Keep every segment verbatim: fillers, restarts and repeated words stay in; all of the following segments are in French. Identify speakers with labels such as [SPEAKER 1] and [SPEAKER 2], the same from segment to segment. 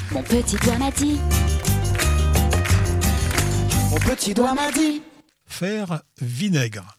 [SPEAKER 1] Mon petit doigt m'a dit. Mon petit doigt m'a dit.
[SPEAKER 2] Faire vinaigre.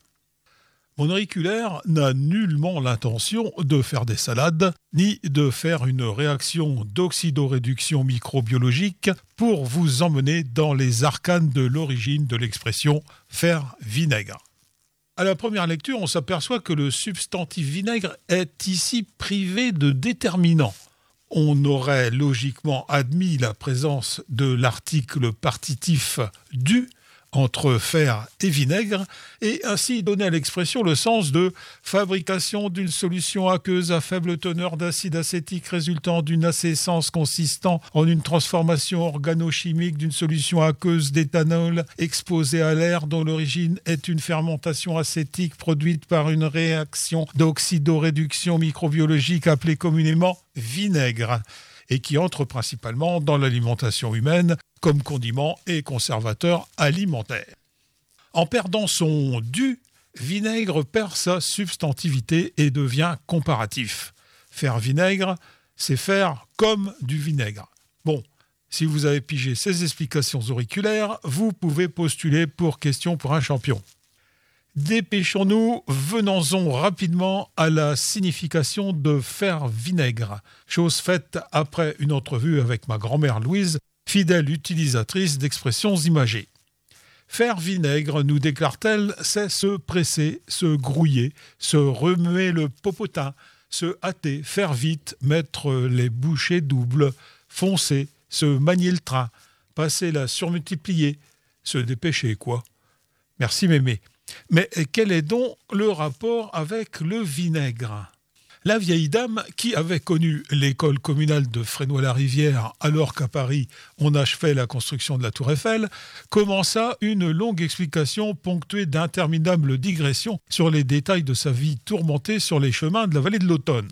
[SPEAKER 2] Mon auriculaire n'a nullement l'intention de faire des salades, ni de faire une réaction d'oxydoréduction microbiologique pour vous emmener dans les arcanes de l'origine de l'expression « faire vinaigre ». À la première lecture, on s'aperçoit que le substantif vinaigre est ici privé de déterminant. On aurait logiquement admis la présence de l'article partitif « du » entre fer et vinaigre, et ainsi donner à l'expression le sens de fabrication d'une solution aqueuse à faible teneur d'acide acétique résultant d'une acescence consistant en une transformation organochimique d'une solution aqueuse d'éthanol exposée à l'air dont l'origine est une fermentation acétique produite par une réaction d'oxydoréduction microbiologique appelée communément vinaigre, et qui entre principalement dans l'alimentation humaine comme condiment et conservateur alimentaire. En perdant son du, vinaigre perd sa substantivité et devient comparatif. Faire vinaigre, c'est faire comme du vinaigre. Bon, si vous avez pigé ces explications auriculaires, vous pouvez postuler pour question pour un champion. Dépêchons-nous, venons-en rapidement à la signification de faire vinaigre. Chose faite après une entrevue avec ma grand-mère Louise, fidèle utilisatrice d'expressions imagées. Faire vinaigre, nous déclare-t-elle, c'est se presser, se grouiller, se remuer le popotin, se hâter, faire vite, mettre les bouchées doubles, foncer, se manier le train, passer la surmultiplier, se dépêcher, quoi. Merci mémé. Mais quel est donc le rapport avec le vinaigre ? La vieille dame, qui avait connu l'école communale de Fresnoy-la-Rivière alors qu'à Paris on achevait la construction de la Tour Eiffel, commença une longue explication ponctuée d'interminables digressions sur les détails de sa vie tourmentée sur les chemins de la vallée de l'Automne.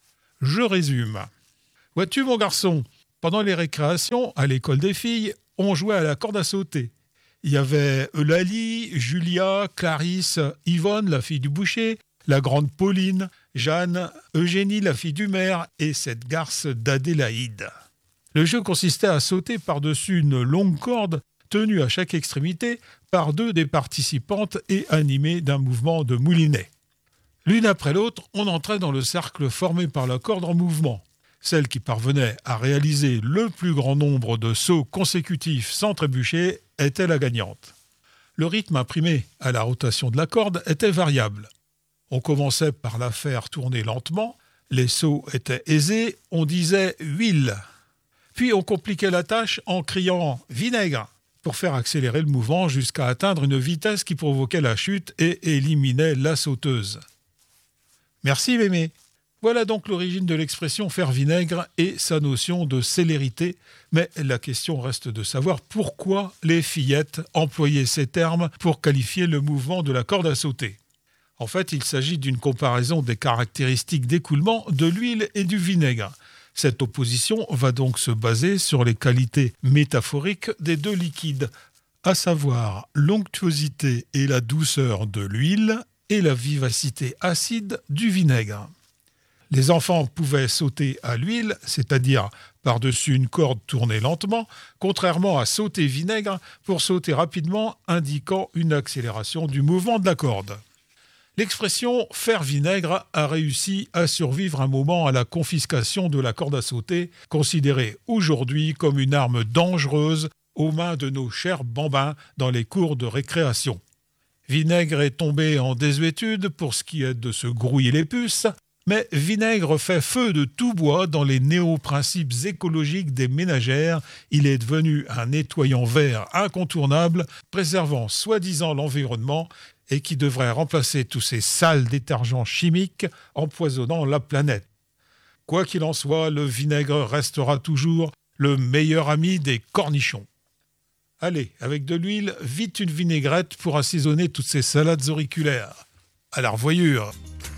[SPEAKER 2] Je résume. Vois-tu mon garçon, pendant les récréations, à l'école des filles, on jouait à la corde à sauter. Il y avait Eulalie, Julia, Clarisse, Yvonne, la fille du boucher, la grande Pauline, Jeanne, Eugénie, la fille du maire, et cette garce d'Adélaïde. Le jeu consistait à sauter par-dessus une longue corde tenue à chaque extrémité par deux des participantes et animée d'un mouvement de moulinet. L'une après l'autre, on entrait dans le cercle formé par la corde en mouvement. Celle qui parvenait à réaliser le plus grand nombre de sauts consécutifs sans trébucher était la gagnante. Le rythme imprimé à la rotation de la corde était variable. On commençait par la faire tourner lentement, les sauts étaient aisés, on disait « huile ». Puis on compliquait la tâche en criant « vinaigre » pour faire accélérer le mouvement jusqu'à atteindre une vitesse qui provoquait la chute et éliminait la sauteuse. Merci mémé. Voilà donc l'origine de l'expression « faire vinaigre » et sa notion de célérité, mais la question reste de savoir pourquoi les fillettes employaient ces termes pour qualifier le mouvement de la corde à sauter. En fait, il s'agit d'une comparaison des caractéristiques d'écoulement de l'huile et du vinaigre. Cette opposition va donc se baser sur les qualités métaphoriques des deux liquides, à savoir l'onctuosité et la douceur de l'huile et la vivacité acide du vinaigre. Les enfants pouvaient sauter à l'huile, c'est-à-dire par-dessus une corde tournée lentement, contrairement à sauter vinaigre pour sauter rapidement, indiquant une accélération du mouvement de la corde. L'expression « faire vinaigre » a réussi à survivre un moment à la confiscation de la corde à sauter, considérée aujourd'hui comme une arme dangereuse aux mains de nos chers bambins dans les cours de récréation. Vinaigre est tombé en désuétude pour ce qui est de se grouiller les puces, mais vinaigre fait feu de tout bois dans les néo-principes écologiques des ménagères. Il est devenu un nettoyant vert incontournable, préservant soi-disant l'environnement et qui devrait remplacer tous ces sales détergents chimiques empoisonnant la planète. Quoi qu'il en soit, le vinaigre restera toujours le meilleur ami des cornichons. Allez, avec de l'huile, vite une vinaigrette pour assaisonner toutes ces salades auriculaires. À la revoyure.